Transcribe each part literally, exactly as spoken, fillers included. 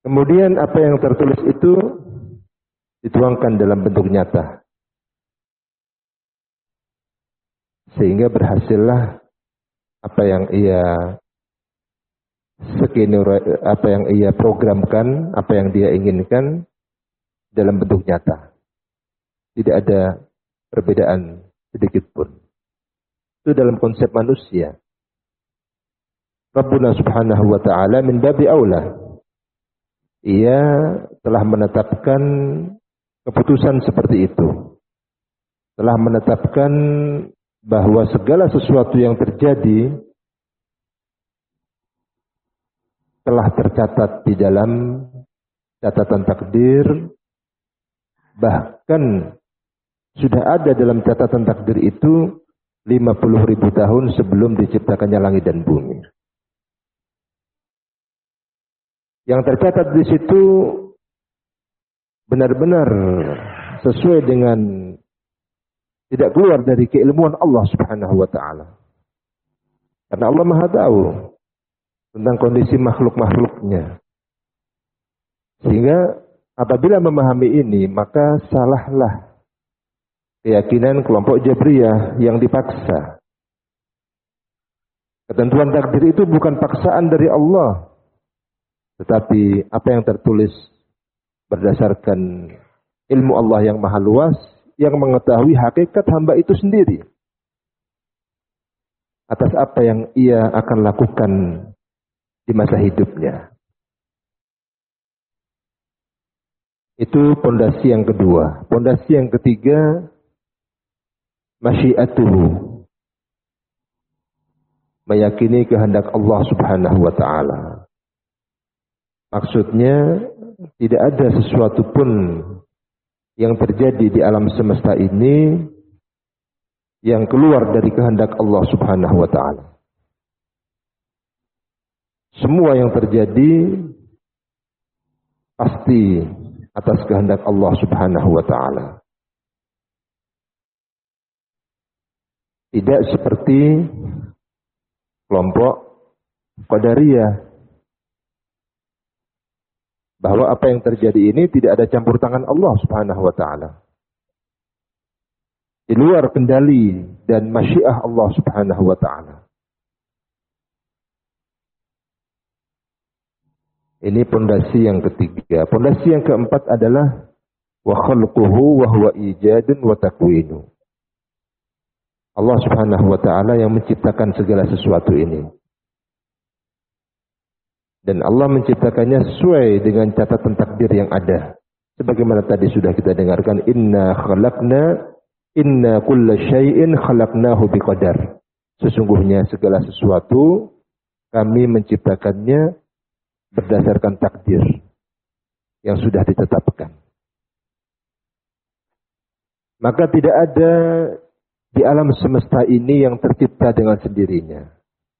Kemudian apa yang tertulis itu dituangkan dalam bentuk nyata. Sehingga berhasillah apa yang ia skenario, apa yang ia programkan, apa yang dia inginkan dalam bentuk nyata. Tidak ada perbedaan sedikit pun. Itu dalam konsep manusia. Rabbuna subhanahu wa ta'ala min babi aula. Ia telah menetapkan keputusan seperti itu. Telah menetapkan bahwa segala sesuatu yang terjadi telah tercatat di dalam catatan takdir. Bahkan sudah ada dalam catatan takdir itu lima puluh ribu tahun sebelum diciptakannya langit dan bumi. Yang tercatat di situ benar-benar sesuai dengan, tidak keluar dari keilmuan Allah subhanahu wa ta'ala. Karena Allah maha tahu tentang kondisi makhluk-makhluknya. Sehingga apabila memahami ini, maka salahlah keyakinan kelompok Jabriyah yang dipaksa. Ketentuan takdir itu bukan paksaan dari Allah, tetapi apa yang tertulis berdasarkan ilmu Allah yang maha luas, yang mengetahui hakikat hamba itu sendiri atas apa yang ia akan lakukan di masa hidupnya. Itu pondasi yang kedua. Pondasi yang ketiga, masyiatuhu, meyakini kehendak Allah subhanahu wa ta'ala. Maksudnya tidak ada sesuatu pun yang terjadi di alam semesta ini yang keluar dari kehendak Allah subhanahu wa ta'ala. Semua yang terjadi pasti atas kehendak Allah subhanahu wa ta'ala. Tidak seperti kelompok Qadariyah, bahwa apa yang terjadi ini tidak ada campur tangan Allah subhanahu wa ta'ala. Di luar kendali dan masyiah Allah subhanahu wa ta'ala. Ini pondasi yang ketiga. Pondasi yang keempat adalah wa khalquhu wa huwa ijadun wa takwinu. Allah subhanahu wa ta'ala yang menciptakan segala sesuatu ini. Dan Allah menciptakannya sesuai dengan catatan takdir yang ada. Sebagaimana tadi sudah kita dengarkan, inna khalaqna inna kulla syai'in khalaqnahu biqadar. Sesungguhnya segala sesuatu kami menciptakannya berdasarkan takdir yang sudah ditetapkan. Maka tidak ada di alam semesta ini yang tercipta dengan sendirinya.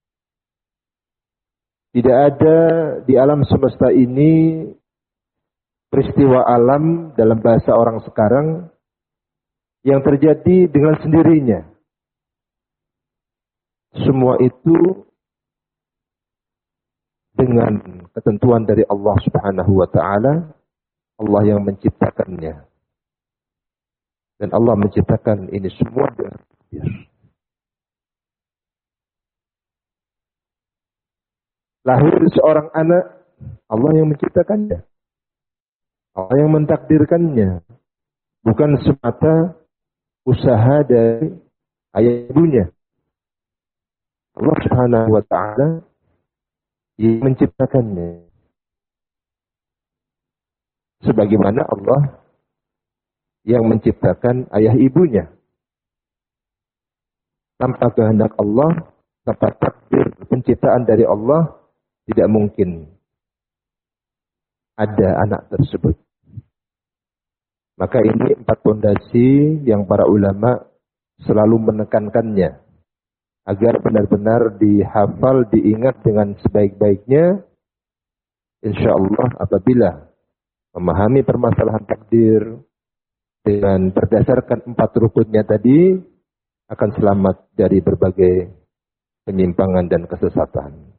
Tidak ada di alam semesta ini peristiwa alam dalam bahasa orang sekarang yang terjadi dengan sendirinya. Semua itu dengan ketentuan dari Allah subhanahu wa ta'ala, Allah yang menciptakannya. Dan Allah menciptakan ini semua dengan takdir. Lahir seorang anak, Allah yang menciptakannya. Allah yang mentakdirkannya. Bukan semata usaha dari ayah ibunya. Allah subhanahu wa ta'ala yang menciptakannya. Sebagaimana Allah yang menciptakan ayah ibunya. Tanpa kehendak Allah, tanpa takdir penciptaan dari Allah, tidak mungkin ada anak tersebut. Maka ini empat pondasi yang para ulama selalu menekankannya. Agar benar-benar dihafal, diingat dengan sebaik-baiknya. InsyaAllah apabila memahami permasalahan takdir dengan berdasarkan empat rukunnya tadi, akan selamat dari berbagai penyimpangan dan kesesatan.